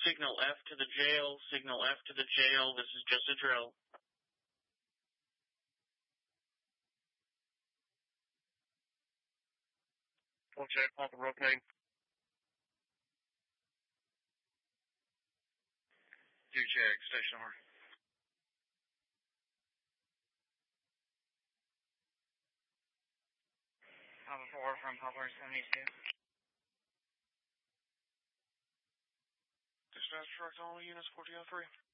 signal F to the jail, signal F to the jail. This is just a drill. Okay, Papa Ropaine. 2 check, station R. Papa 4 from Papa 72. Dispatch, direct all units 1403.